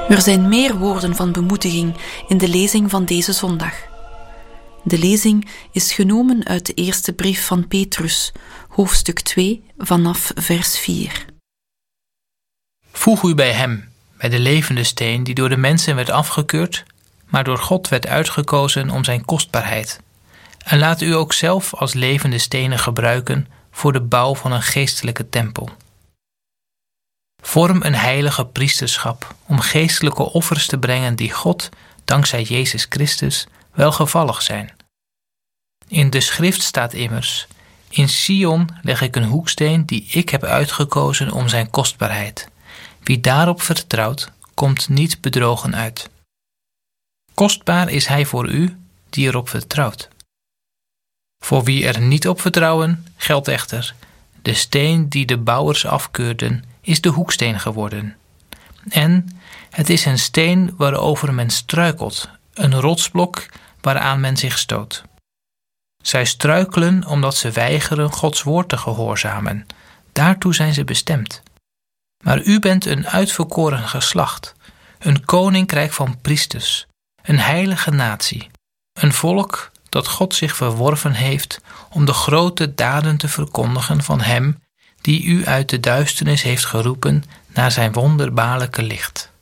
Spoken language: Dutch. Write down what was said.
Er zijn meer woorden van bemoediging in de lezing van deze zondag. De lezing is genomen uit de eerste brief van Petrus, hoofdstuk 2, vanaf vers 4. Voeg u bij hem, bij de levende steen die door de mensen werd afgekeurd, maar door God werd uitgekozen om zijn kostbaarheid. En laat u ook zelf als levende stenen gebruiken voor de bouw van een geestelijke tempel. Vorm een heilige priesterschap om geestelijke offers te brengen die God, dankzij Jezus Christus, welgevallig zijn. In de schrift staat immers: in Sion leg ik een hoeksteen die ik heb uitgekozen om zijn kostbaarheid. Wie daarop vertrouwt, komt niet bedrogen uit. Kostbaar is hij voor u die erop vertrouwt. Voor wie er niet op vertrouwen, geldt echter: de steen die de bouwers afkeurden, is de hoeksteen geworden. En het is een steen waarover men struikelt, een rotsblok waaraan men zich stoot. Zij struikelen omdat ze weigeren Gods woord te gehoorzamen. Daartoe zijn ze bestemd. Maar u bent een uitverkoren geslacht, een koninkrijk van priesters, een heilige natie, een volk dat God zich verworven heeft om de grote daden te verkondigen van hem die u uit de duisternis heeft geroepen naar zijn wonderbaarlijke licht.